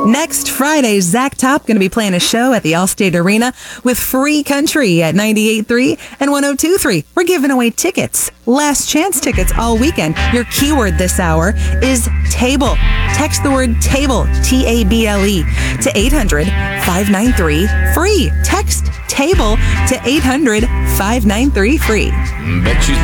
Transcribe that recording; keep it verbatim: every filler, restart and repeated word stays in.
Next Friday, Zach Top going to be playing a show at the Allstate Arena with Free Country at ninety-eight point three and one oh two point three. We're giving away tickets. Last chance tickets all weekend. Your keyword this hour is table. Text the word table, T A B L E, to eight hundred, five nine three, free. Text table to eight hundred, five nine three, free. Bet she's